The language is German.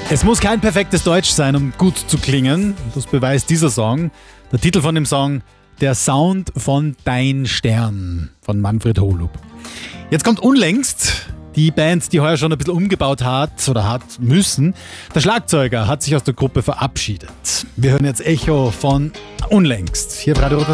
Es muss kein perfektes Deutsch sein, um gut zu klingen. Das beweist dieser Song. Der Titel von dem Song: Der Sound von Dein Stern von Manfred Holub. Jetzt kommt unlängst die Band, die heuer schon ein bisschen umgebaut hat oder hat müssen. Der Schlagzeuger hat sich aus der Gruppe verabschiedet. Wir hören jetzt Echo von unlängst. Hier bei Radio Rot.